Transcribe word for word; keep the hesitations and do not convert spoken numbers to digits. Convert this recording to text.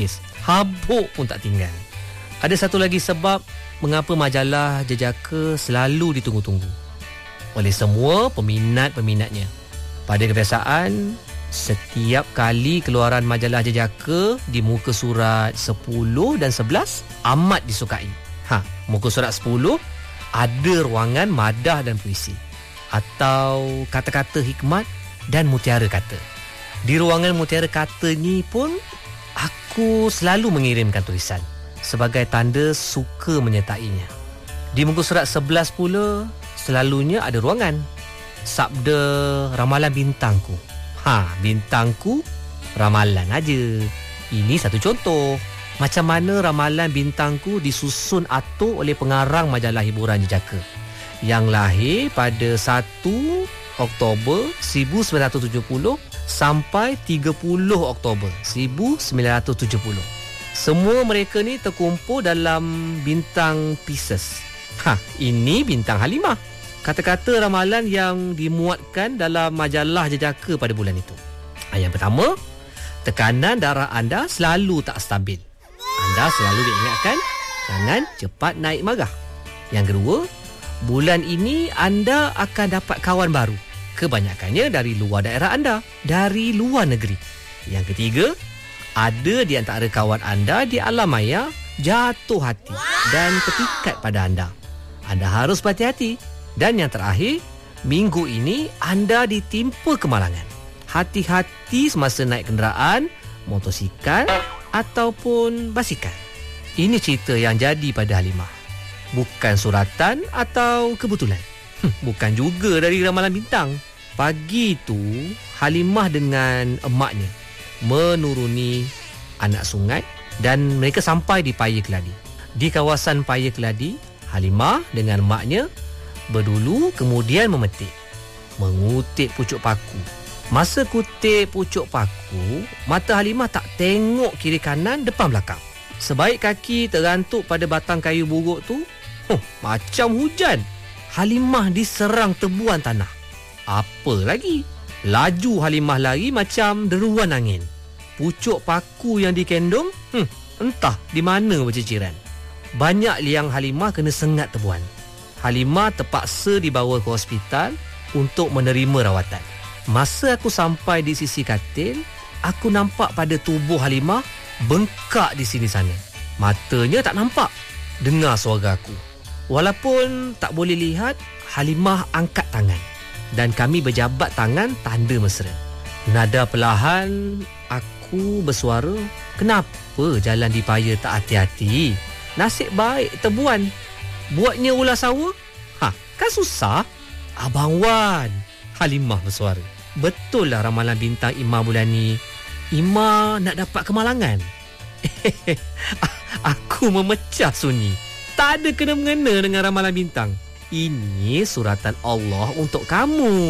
habuk pun tak tinggal. Ada satu lagi sebab mengapa majalah Jejaka selalu ditunggu-tunggu oleh semua peminat-peminatnya. Pada kebiasaan, setiap kali keluaran majalah Jejaka di muka surat sepuluh dan sebelas amat disukai. Ha, muka surat sepuluh ada ruangan madah dan puisi atau kata-kata hikmat dan mutiara kata. Di ruangan mutiara kata ni pun aku selalu mengirimkan tulisan sebagai tanda suka menyertainya. Di muka surat sebelas pula selalunya ada ruangan sabda ramalan bintangku. Ha, bintangku ramalan aja. Ini satu contoh macam mana ramalan bintangku disusun atur oleh pengarang majalah hiburan Jejaka yang lahir pada satu Oktober seribu sembilan ratus tujuh puluh sampai tiga puluh Oktober seribu sembilan ratus tujuh puluh. Semua mereka ni terkumpul dalam bintang Pisces. Ha, ini bintang Halimah. Kata-kata ramalan yang dimuatkan dalam majalah Jejaka pada bulan itu. Yang pertama, tekanan darah anda selalu tak stabil. Anda selalu diingatkan jangan cepat naik marah. Yang kedua, bulan ini anda akan dapat kawan baru. Kebanyakannya dari luar daerah anda, dari luar negeri. Yang ketiga, ada di antara kawan anda di alam maya jatuh hati dan terpikat pada anda. Anda harus berhati-hati. Dan yang terakhir, minggu ini anda ditimpa kemalangan. Hati-hati semasa naik kenderaan, motosikal ataupun basikal. Ini cerita yang jadi pada Halimah. Bukan suratan atau kebetulan. Hm, bukan juga dari ramalan bintang. Pagi itu, Halimah dengan emaknya menuruni anak sungai dan mereka sampai di Paya Keladi. Di kawasan Paya Keladi, Halimah dengan emaknya berdulu kemudian memetik, mengutip pucuk paku. Masa kutip pucuk paku, mata Halimah tak tengok kiri kanan depan belakang. Sebaik kaki terantuk pada batang kayu buruk tu, huh, macam hujan. Halimah diserang tebuan tanah. Apa lagi? Laju Halimah lari macam deruan angin. Pucuk paku yang dikendong, hmm, entah di mana berceceran. Banyak liang Halimah kena sengat tebuan. Halimah terpaksa dibawa ke hospital untuk menerima rawatan. Masa aku sampai di sisi katil, aku nampak pada tubuh Halimah bengkak di sini sana. Matanya tak nampak. Dengar suara aku. Walaupun tak boleh lihat, Halimah angkat tangan dan kami berjabat tangan tanda mesra. Nada perlahan aku bersuara, kenapa jalan di Paya tak hati-hati? Nasib baik tebuan. Buatnya ular sawa? Ha, kan susah. Abang Wan, Halimah bersuara. Betul lah ramalan bintang Ima bulan ni. Ima nak dapat kemalangan. Aku memecah sunyi. Tak ada kena-mengena dengan ramalan bintang. Ini suratan Allah untuk kamu.